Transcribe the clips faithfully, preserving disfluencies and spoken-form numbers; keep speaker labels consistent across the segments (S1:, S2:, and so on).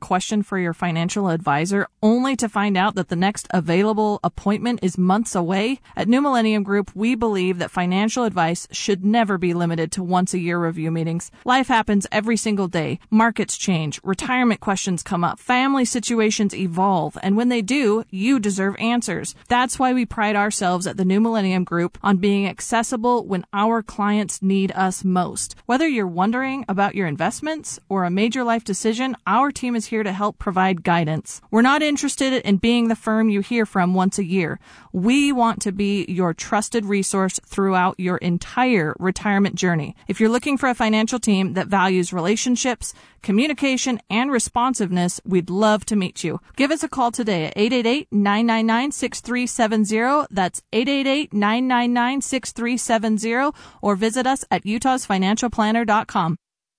S1: question for your financial advisor only to find out that the next available appointment is months away? At New Millennium Group, we believe that financial advice should never be limited to once-a-year review meetings. Life happens every single day. Markets change. Retirement questions come up. Family situations evolve. And when they do, you deserve answers. That's why we pride ourselves at the New Millennium Group on being accessible when our clients need us most. Whether you're wondering about your investments or a major life decision, our team is here to help provide guidance. We're not interested in being the firm you hear from once a year. We want to be your trusted resource throughout your entire retirement journey. If you're looking for a financial team that values relationships, communication, and responsiveness, we'd love to meet you. Give us a call today at eight eight eight, nine nine nine, six three seven zero. That's eight eight eight, nine nine nine, six three seven zero, or visit us at utahs financial planner dot com.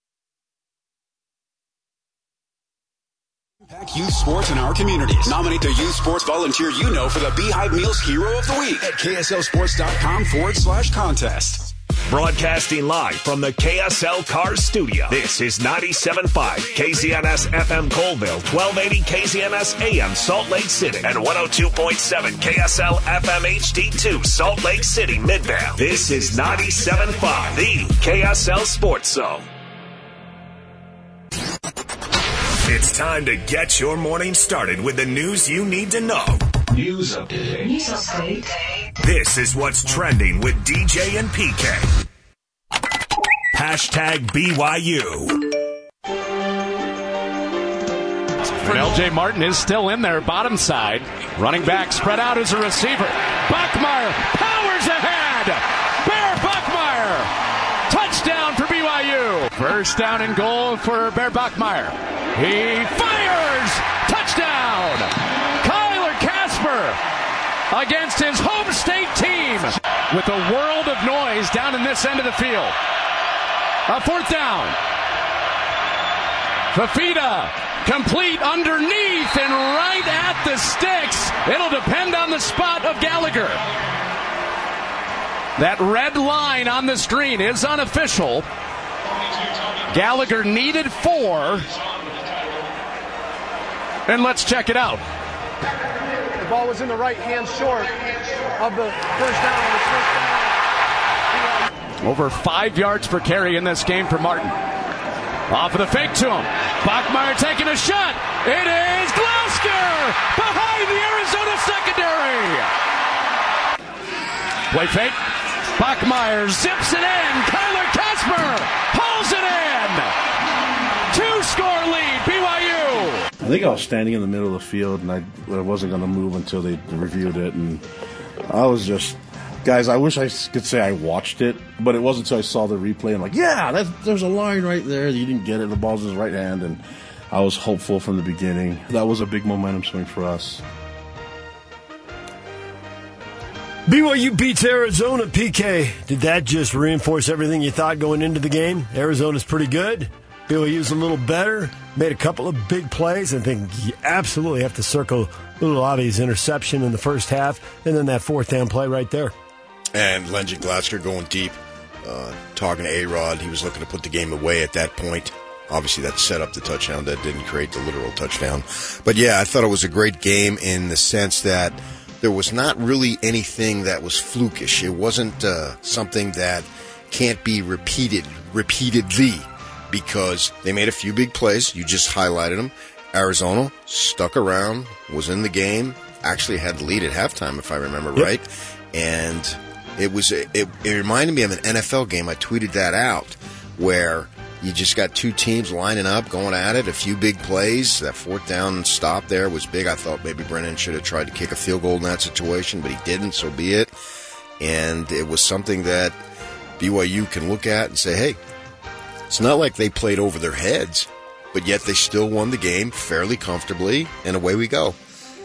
S2: Impact Youth Sports in our communities. Nominate the youth sports volunteer you know for the Beehive Meals Hero of the Week at kslsports.com forward slash contest.
S3: Broadcasting live from the K S L Cars Studio. This is ninety-seven point five K Z N S F M Colville, twelve eighty K Z N S A M Salt Lake City, and one oh two point seven K S L F M H D two Salt Lake City, Midvale. This is ninety-seven point five, the K S L Sports Zone. It's time to get your morning started with the news you need to know.
S4: News update.
S5: News update.
S3: This is what's trending with D J and P K. Hashtag B Y U.
S6: And L J Martin is still in there, bottom side. Running back spread out as a receiver. Bachmeier powers ahead. Bear Bachmeier. Touchdown for B Y U. First down and goal for Bear Bachmeier. He fires. Touchdown. Kyler Casper against his home state team. With a world of noise down in this end of the field. A fourth down. Fafita complete underneath and right at the sticks. It'll depend on the spot of Gallagher. That red line on the screen is unofficial. Gallagher needed four. And let's check it out.
S7: The ball was in the right hand short of the first down on the first down.
S6: Over five yards per carry in this game for Martin. Off of the fake to him. Bachmeier taking a shot. It is Gloucester behind the Arizona secondary. Play fake. Bachmeier zips it in. Kyler Casper pulls it in. Two-score lead, B Y U.
S8: I think I was standing in the middle of the field, and I, I wasn't going to move until they reviewed it. And I was just, guys, I wish I could say I watched it, but it wasn't until I saw the replay. I'm like, yeah, that's, there's a line right there. You didn't get it. The ball's in his right hand, and I was hopeful from the beginning. That was a big momentum swing for us.
S9: B Y U beats Arizona, P K. Did that just reinforce everything you thought going into the game? Arizona's pretty good. B Y U's a little better. Made a couple of big plays. I think you absolutely have to circle Little Avi's interception in the first half, and then that fourth down play right there.
S10: And Lengy Glasgow going deep, uh, talking to A-Rod. He was looking to put the game away at that point. Obviously, that set up the touchdown. That didn't create the literal touchdown. But, yeah, I thought it was a great game in the sense that there was not really anything that was flukish. It wasn't uh, something that can't be repeated repeatedly because they made a few big plays. You just highlighted them. Arizona stuck around, was in the game, actually had the lead at halftime, if I remember yep. right. And it was it, it reminded me of an N F L game. I tweeted that out where you just got two teams lining up, going at it, a few big plays. That fourth down stop there was big. I thought maybe Brennan should have tried to kick a field goal in that situation, but he didn't, so be it. And it was something that B Y U can look at and say, hey, it's not like they played over their heads, but yet they still won the game fairly comfortably, and away we go.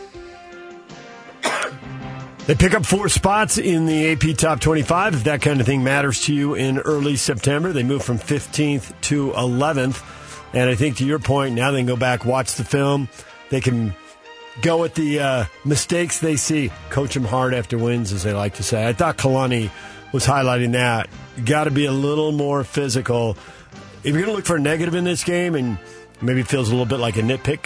S9: They pick up four spots in the A P Top twenty-five. If that kind of thing matters to you in early September, they move from fifteenth to eleventh. And I think to your point, now they can go back, watch the film. They can go at the uh, mistakes they see, coach them hard after wins, as they like to say. I thought Kalani was highlighting that. You got to be a little more physical. If you're going to look for a negative in this game, and maybe it feels a little bit like a nitpick